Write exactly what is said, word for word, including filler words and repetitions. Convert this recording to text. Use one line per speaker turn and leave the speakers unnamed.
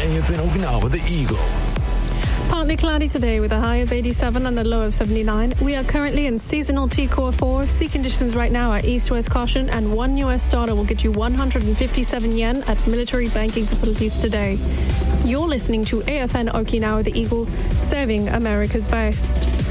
A F N Okinawa, the Eagle.
Partly cloudy today with a high of eighty-seven and a low of seventy-nine. We are currently in seasonal T-Core four. Sea conditions right now are east-west caution, and one U S dollar will get you one hundred fifty-seven yen at military banking facilities today. You're listening to A F N Okinawa, the Eagle, serving America's best.